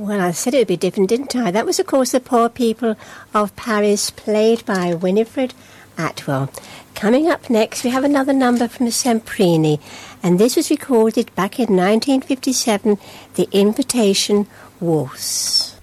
Well, I said it would be different, didn't I? That was, of course, The Poor People of Paris, played by Winifred Atwell. Coming up next, we have another number from Semprini, and this was recorded back in 1957, The Invitation Waltz.